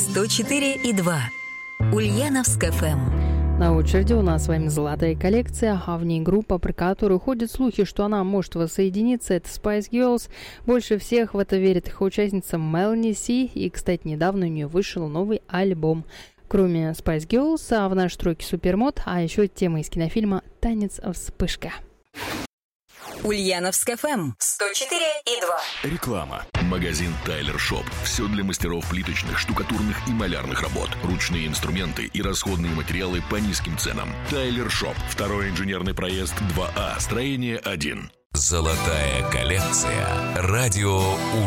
104,2. Ульяновск ФМ. На очереди у нас с вами золотая коллекция, а в ней группа, про которую ходят слухи, что она может воссоединиться. Это Spice Girls. Больше всех в это верит их участница Melanie C. И, кстати, недавно у нее вышел новый альбом. Кроме Spice Girls, в нашей тройке Супермод, а еще тема из кинофильма «Танец вспышка». Ульяновск ФМ 104,2. Реклама. Магазин Тайлер Шоп. Все для мастеров плиточных, штукатурных и малярных работ. Ручные инструменты и расходные материалы по низким ценам. Тайлер Шоп. Второй инженерный проезд 2А. Строение 1. Золотая коллекция. Радио